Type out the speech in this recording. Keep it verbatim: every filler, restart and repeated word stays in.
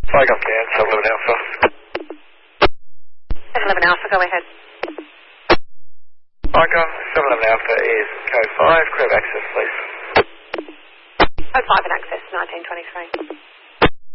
Flag up can, seven eleven Alpha. seven eleven Alpha, go ahead. Flag up, seven eleven Alpha is code five, crib access please. Code five and access, nineteen twenty-three.